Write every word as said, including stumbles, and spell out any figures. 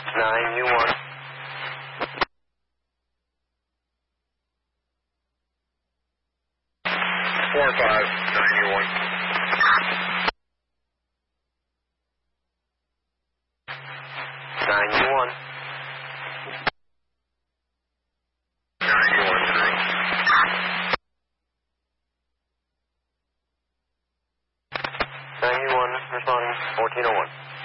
nine U one. four five, nine U one. nine U one. nine U one, zero. nine U one, responding, fourteen oh one.